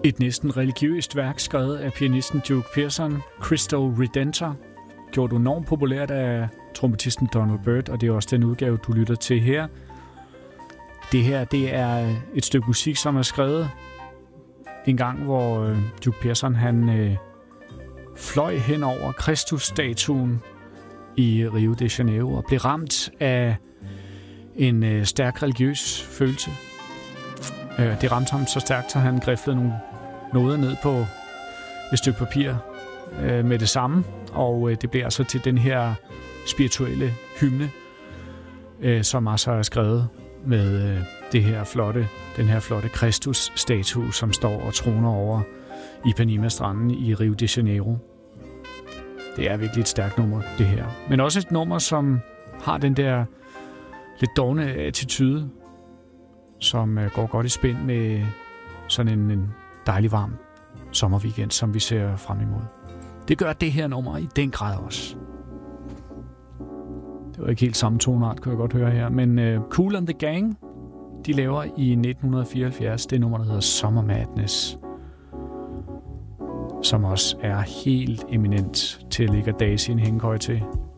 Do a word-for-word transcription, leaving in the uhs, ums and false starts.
Et næsten religiøst værk skrevet af pianisten Duke Pearson, Cristo Redentor, gjort enormt populært af trompetisten Donald Byrd, og det er også den udgave, du lytter til her. Det her, det er et stykke musik, som er skrevet en gang, hvor øh, Duke Pearson, han øh, fløj hen over Kristusstatuen i Rio de Janeiro og blev ramt af en øh, stærk religiøs følelse. Øh, det ramte ham så stærkt, så han griflede nogle noder ned på et stykke papir øh, med det samme, og øh, det blev altså til den her spirituelle hymne, øh, som altså er skrevet med øh, det her flotte, den her flotte Kristus-statue, som står og troner over Ipanema-stranden i Rio de Janeiro. Det er virkelig et stærkt nummer, det her. Men også et nummer, som har den der lidt dovne attitude, som øh, går godt i spænd med sådan en, en dejlig varm sommerweekend, som vi ser frem imod. Det gør det her nummer i den grad også. Det var ikke helt samme tonart, kunne jeg godt høre her, men øh, Kool and the Gang, de laver i nitten fireoghalvfjerds det nummer, der hedder Summer Madness, som også er helt eminent til at lægge Daisy en hængekøj til.